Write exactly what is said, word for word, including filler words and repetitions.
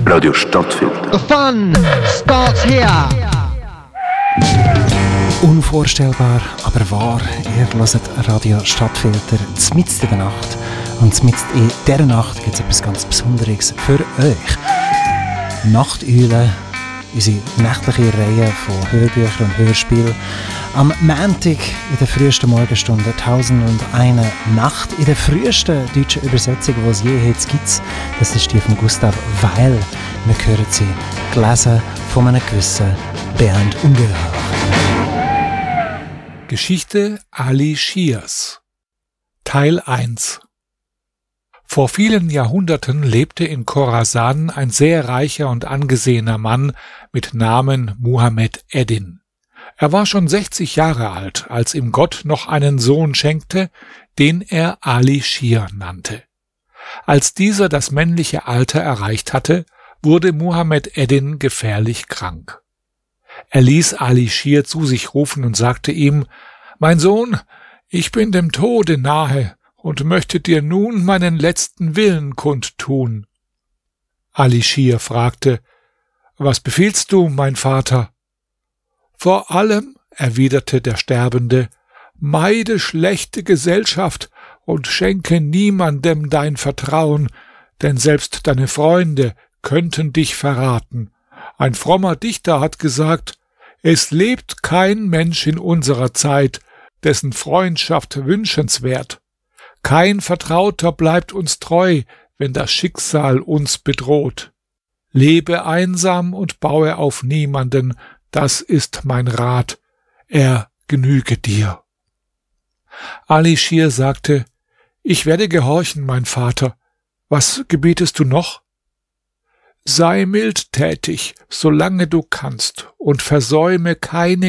Radio Stadtfilter. The fun starts here. Unvorstellbar, aber wahr. Ihr hört Radio Stadtfilter mitten in der Nacht. Und mitten in dieser Nacht gibt es etwas ganz Besonderes für euch. Nachteule, unsere nächtliche Reihe von Hörbüchern und Hörspielen. Am Montag in der frühesten Morgenstunde tausendundeine Nacht. In der frühesten deutschen Übersetzung, die es je jetzt gibt. Das ist die von Gustav Weil. Wir hören sie gelesen von einem gewissen Bernd Ungeheuer. Geschichte Ali Shirs Teil eins. Vor vielen Jahrhunderten lebte in Khorasan ein sehr reicher und angesehener Mann mit Namen Muhammad Eddin. Er war schon sechzig Jahre alt, als ihm Gott noch einen Sohn schenkte, den er Ali Shir nannte. Als dieser das männliche Alter erreicht hatte, wurde Muhammad Eddin gefährlich krank. Er ließ Ali Shir zu sich rufen und sagte ihm: »Mein Sohn, ich bin dem Tode nahe und möchte dir nun meinen letzten Willen kundtun.« Ali Shir fragte: »Was befiehlst du, mein Vater?« »Vor allem«, erwiderte der Sterbende, »meide schlechte Gesellschaft und schenke niemandem dein Vertrauen, denn selbst deine Freunde könnten dich verraten. Ein frommer Dichter hat gesagt: Es lebt kein Mensch in unserer Zeit, dessen Freundschaft wünschenswert. Kein Vertrauter bleibt uns treu, wenn das Schicksal uns bedroht. Lebe einsam und baue auf niemanden, das ist mein Rat, er genüge dir.« Ali Shir sagte: »Ich werde gehorchen, mein Vater. Was gebietest du noch?« »Sei mildtätig, solange du kannst, und versäume keine